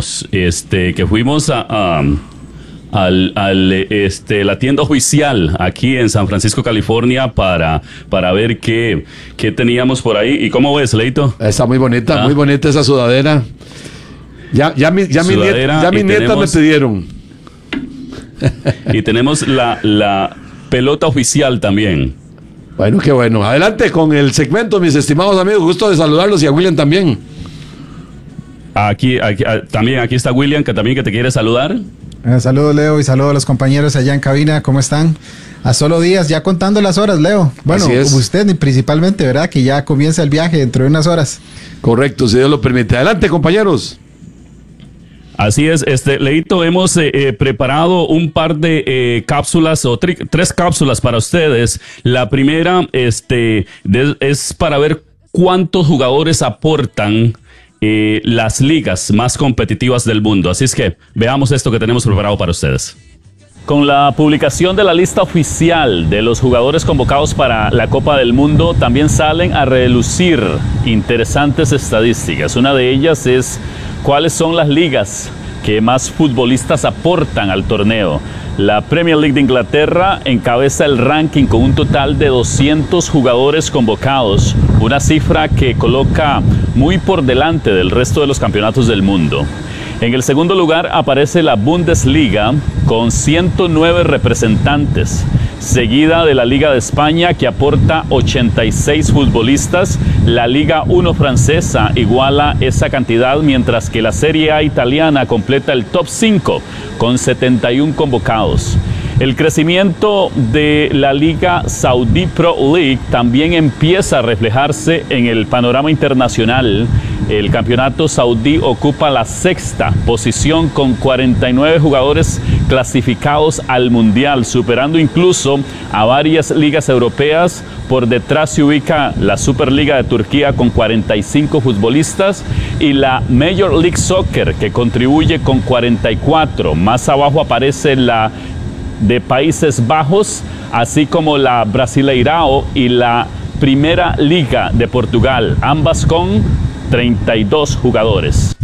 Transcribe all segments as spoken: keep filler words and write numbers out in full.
comentamos este, que fuimos a, a al, al este, la tienda oficial aquí en San Francisco, California, para, para ver qué, qué teníamos por ahí. ¿Y cómo ves, Leito? Está muy bonita, ah. muy bonita esa sudadera. Ya, ya, mi, ya, mi nieta, ya mis nietas me pidieron. Y tenemos la, la pelota oficial también. Bueno, qué bueno. Adelante con el segmento, mis estimados amigos. Gusto de saludarlos y a William también. Aquí, aquí también aquí está William, que también que te quiere saludar. Eh, saludos, Leo, y saludos a los compañeros allá en cabina. ¿Cómo están? A solo días, ya contando las horas, Leo. Bueno, usted principalmente, ¿verdad? Que ya comienza el viaje dentro de unas horas. Correcto, si Dios lo permite. Adelante, compañeros. Así es, este Leito, hemos eh, eh, preparado un par de eh, cápsulas o tri- tres cápsulas para ustedes. La primera este, de, es para ver cuántos jugadores aportan eh, las ligas más competitivas del mundo. Así es que veamos esto que tenemos preparado para ustedes. Con la publicación de la lista oficial de los jugadores convocados para la Copa del Mundo, también salen a relucir interesantes estadísticas. Una de ellas es cuáles son las ligas que más futbolistas aportan al torneo. La Premier League de Inglaterra encabeza el ranking con un total de doscientos jugadores convocados, una cifra que coloca muy por delante del resto de los campeonatos del mundo. En el segundo lugar aparece la Bundesliga con ciento nueve representantes, seguida de la Liga de España, que aporta ochenta y seis futbolistas. La Liga uno francesa iguala esa cantidad, mientras que la Serie A italiana completa el top cinco con setenta y uno convocados. El crecimiento de la Liga Saudi Pro League también empieza a reflejarse en el panorama internacional. El campeonato saudí ocupa la sexta posición con cuarenta y nueve jugadores clasificados al Mundial, superando incluso a varias ligas europeas. Por detrás se ubica la Superliga de Turquía con cuarenta y cinco futbolistas y la Major League Soccer, que contribuye con cuarenta y cuatro. Más abajo aparece la de Países Bajos, así como la Brasileirao y la Primera Liga de Portugal, ambas con treinta y dos jugadores.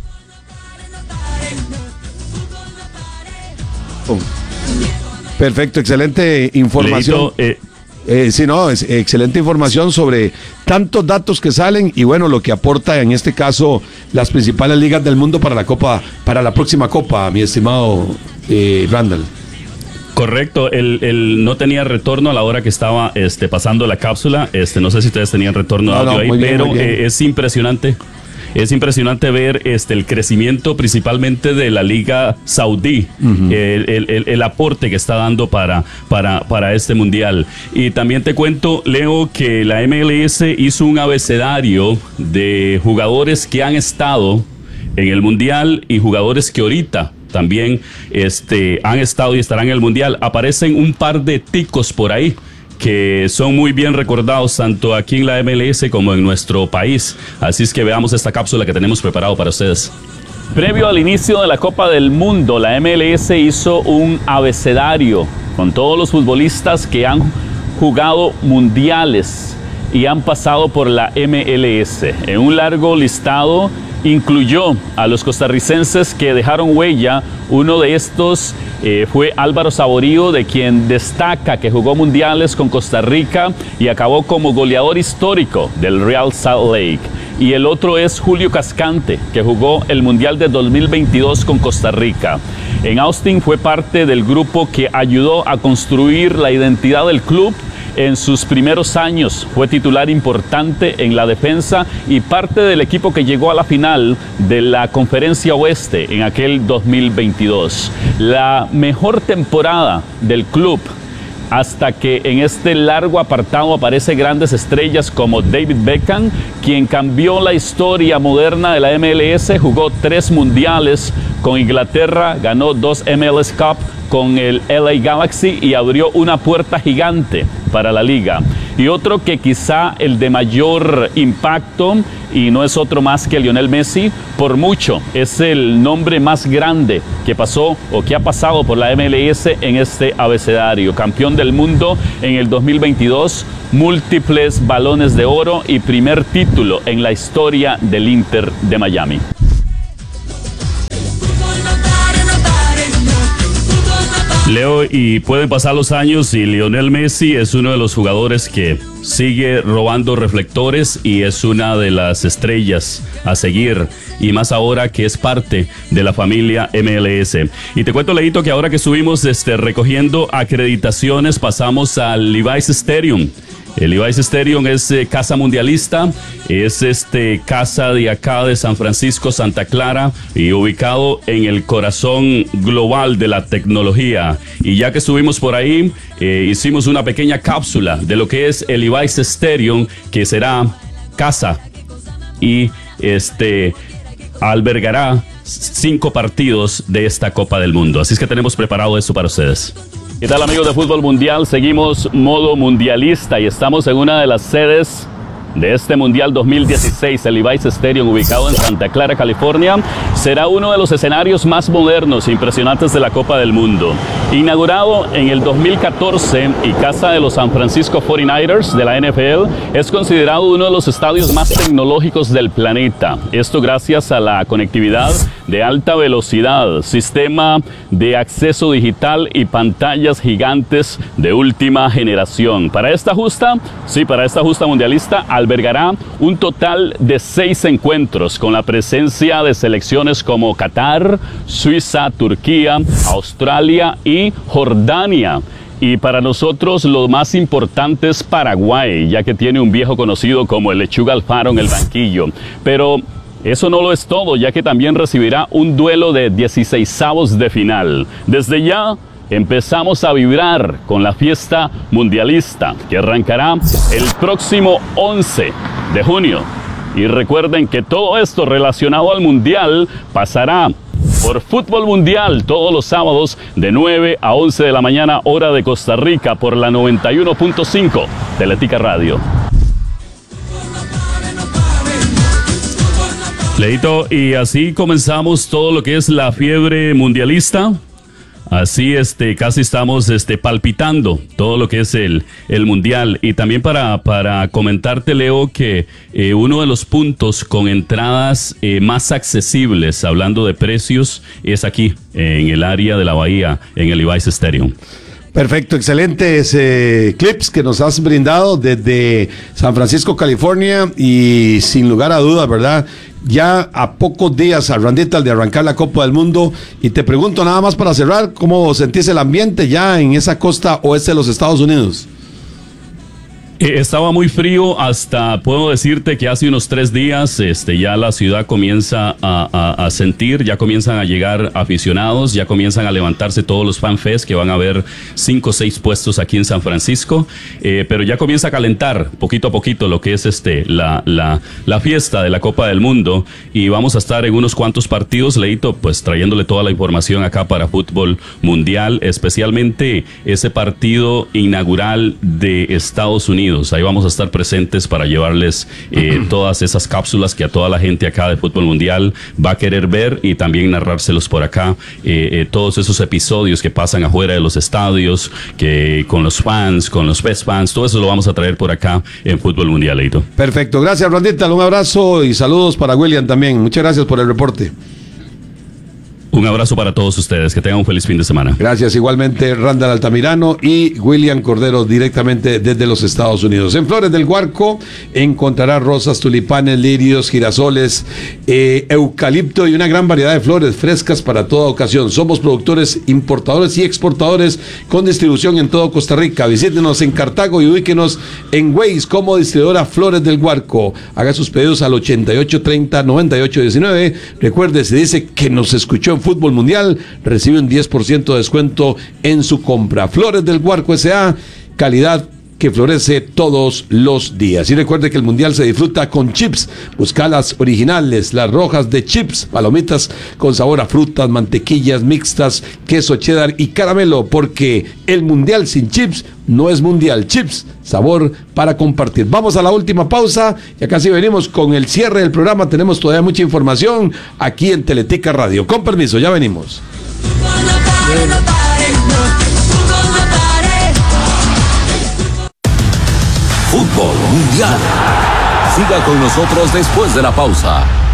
Perfecto, excelente información. Leito, eh, eh, sí, no, es excelente información sobre tantos datos que salen y bueno, lo que aporta en este caso las principales ligas del mundo para la Copa, para la próxima Copa, mi estimado eh, Randall. Correcto, él, él no tenía retorno a la hora que estaba este, pasando la cápsula. Este, no sé si ustedes tenían retorno de no, audio no, ahí, bien, pero eh, es impresionante. Es impresionante ver este, el crecimiento principalmente de la Liga Saudí, uh-huh. el, el, el, el aporte que está dando para, para, para este mundial. Y también te cuento, Leo, que la M L S hizo un abecedario de jugadores que han estado en el mundial y jugadores que ahorita también este, han estado y estarán en el mundial. Aparecen un par de ticos por ahí que son muy bien recordados tanto aquí en la M L S como en nuestro país. Así es que veamos esta cápsula que tenemos preparado para ustedes. Previo al inicio de la Copa del Mundo, la M L S hizo un abecedario con todos los futbolistas que han jugado mundiales y han pasado por la M L S. En un largo listado incluyó a los costarricenses que dejaron huella. Uno de estos eh, fue Álvaro Saborío, de quien destaca que jugó mundiales con Costa Rica y acabó como goleador histórico del Real Salt Lake. Y el otro es Julio Cascante, que jugó el Mundial de dos mil veintidós con Costa Rica. En Austin fue parte del grupo que ayudó a construir la identidad del club. En sus primeros años fue titular importante en la defensa y parte del equipo que llegó a la final de la Conferencia Oeste en aquel dos mil veintidós. La mejor temporada del club, hasta que en este largo apartado aparecen grandes estrellas como David Beckham, quien cambió la historia moderna de la M L S, jugó tres mundiales con Inglaterra, ganó dos M L S Cup con el L A Galaxy y abrió una puerta gigante para la liga. Y otro que quizá el de mayor impacto, y no es otro más que Lionel Messi, por mucho es el nombre más grande que pasó o que ha pasado por la M L S en este abecedario. Campeón del mundo en el dos mil veintidós, múltiples balones de oro y primer título en la historia del Inter de Miami. Leo, y pueden pasar los años y Lionel Messi es uno de los jugadores que sigue robando reflectores y es una de las estrellas a seguir, y más ahora que es parte de la familia M L S. Y te cuento, Leito, que ahora que estuvimos este, recogiendo acreditaciones, pasamos al Levi's Stadium. El Levi's Stadium es eh, casa mundialista, es este casa de acá de San Francisco, Santa Clara, y ubicado en el corazón global de la tecnología. Y ya que estuvimos por ahí, eh, hicimos una pequeña cápsula de lo que es el Levi's Stadium, que será casa y este albergará cinco partidos de esta Copa del Mundo. Así es que tenemos preparado eso para ustedes. ¿Qué tal, amigos de Fútbol Mundial? Seguimos modo mundialista y estamos en una de las sedes de este Mundial dos mil dieciséis, el Levi's Stadium, ubicado en Santa Clara, California. Será uno de los escenarios más modernos e impresionantes de la Copa del Mundo. Inaugurado en el dos mil catorce y casa de los San Francisco cuarenta y nueve ers de la N F L, es considerado uno de los estadios más tecnológicos del planeta. Esto gracias a la conectividad de alta velocidad, sistema de acceso digital y pantallas gigantes de última generación. Para esta justa, sí, para esta justa mundialista, albergará un total de seis encuentros con la presencia de selecciones como Qatar, Suiza, Turquía, Australia y Jordania. Y para nosotros lo más importante es Paraguay, ya que tiene un viejo conocido como el Lechuga Alfaro en el banquillo. Pero eso no lo es todo, ya que también recibirá un duelo de dieciseisavos de final. Desde ya empezamos a vibrar con la fiesta mundialista, que arrancará el próximo once de junio. Y recuerden que todo esto relacionado al Mundial pasará por Fútbol Mundial todos los sábados de nueve a once de la mañana, hora de Costa Rica, por la noventa y uno punto cinco Teletica Radio. Leito, y así comenzamos todo lo que es la fiebre mundialista. Así este, casi estamos este, palpitando todo lo que es el, el Mundial. Y también para, para comentarte, Leo, que eh, uno de los puntos con entradas eh, más accesibles, hablando de precios, es aquí, en el área de la Bahía, en el Levi's Stadium. Perfecto, excelentes eh, clips que nos has brindado desde San Francisco, California, y sin lugar a dudas, ¿verdad? Ya a pocos días, Randita, de arrancar la Copa del Mundo, y te pregunto nada más para cerrar, ¿cómo sentís el ambiente ya en esa costa oeste de los Estados Unidos? Eh, estaba muy frío hasta, puedo decirte que hace unos tres días este, ya la ciudad comienza a, a, a sentir, ya comienzan a llegar aficionados, ya comienzan a levantarse todos los fanfests, que van a haber cinco o seis puestos aquí en San Francisco, eh, pero ya comienza a calentar poquito a poquito lo que es este la, la, la fiesta de la Copa del Mundo, y vamos a estar en unos cuantos partidos, Leito, pues trayéndole toda la información acá para Fútbol Mundial, especialmente ese partido inaugural de Estados Unidos. Ahí vamos a estar presentes para llevarles eh, todas esas cápsulas que a toda la gente acá de Fútbol Mundial va a querer ver, y también narrárselos por acá, eh, eh, todos esos episodios que pasan afuera de los estadios, que con los fans, con los best fans, todo eso lo vamos a traer por acá en Fútbol Mundial, Leito. Perfecto, gracias, Randita, un abrazo y saludos para William también. Muchas gracias por el reporte. Un abrazo para todos ustedes, que tengan un feliz fin de semana. Gracias, igualmente Randall Altamirano y William Cordero, directamente desde los Estados Unidos. En Flores del Guarco encontrará rosas, tulipanes, lirios, girasoles, eh, eucalipto y una gran variedad de flores frescas para toda ocasión. Somos productores, importadores y exportadores con distribución en todo Costa Rica. Visítenos en Cartago y ubíquenos en Waze como distribuidora Flores del Guarco. Haga sus pedidos al ochenta y ocho treinta noventa y ocho diecinueve. Recuerde, se dice que nos escuchó en Fútbol Mundial, recibe un diez por ciento de descuento en su compra. Flores del Guarco S A, calidad que florece todos los días. Y recuerde que el Mundial se disfruta con chips. Busca las originales, las rojas de chips, palomitas con sabor a frutas, mantequillas mixtas, queso cheddar y caramelo, porque el Mundial sin chips no es Mundial. Chips, sabor para compartir. Vamos a la última pausa y acá sí venimos con el cierre del programa. Tenemos todavía mucha información aquí en Teletica Radio. Con permiso, ya venimos. Fútbol Mundial. Siga con nosotros después de la pausa.